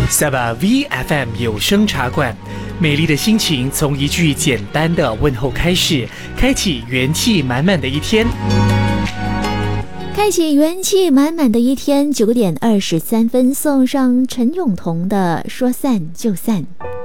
Saba VFM 有声茶馆，美丽的心情从一句简单的问候开始，开启元气满满的一天。 开启元气满满的一天，9点23分，送上陈永彤的《说散就散》。